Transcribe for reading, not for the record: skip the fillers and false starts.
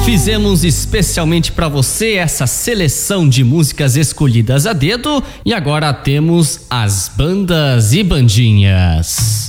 Fizemos especialmente para você essa seleção de músicas escolhidas a dedo e agora temos as bandas e bandinhas.